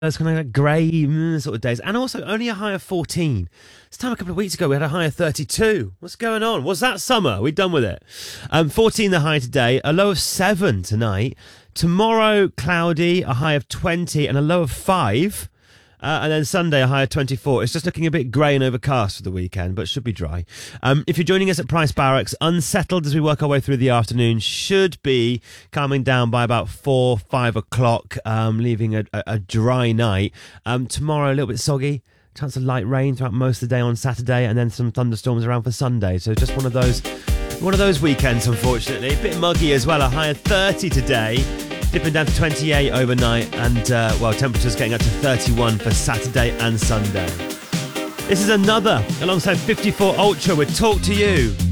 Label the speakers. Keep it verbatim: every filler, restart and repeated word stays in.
Speaker 1: those kind of like grey mm, sort of days, and also only a high of fourteen. This time a couple of weeks ago we had a high of thirty-two. What's going on? Was that summer? We're done with it. Um, fourteen the high today, a low of seven tonight. Tomorrow cloudy, a high of twenty and a low of five. Uh, and then Sunday, a high of twenty-four. It's just looking a bit grey and overcast for the weekend, but should be dry. Um, if you're joining us at Price Barracks, unsettled as we work our way through the afternoon, should be calming down by about four, five o'clock, um, leaving a, a, a dry night. Um, tomorrow, a little bit soggy. Chance of light rain throughout most of the day on Saturday, and then some thunderstorms around for Sunday. So just one of those, one of those weekends, unfortunately. A bit muggy as well. A high of thirty today. Dipping down to twenty-eight overnight, and uh, well, temperatures getting up to thirty-one for Saturday and Sunday. This is another alongside fifty-four Ultra with Talk to You.